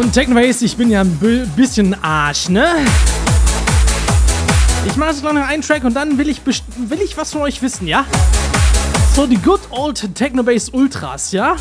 Und Technobase, ich bin ja ein bisschen Arsch, ne? Ich mache jetzt noch einen Track und dann will ich was von euch wissen, ja? So, die Good Old Technobase Ultras, ja?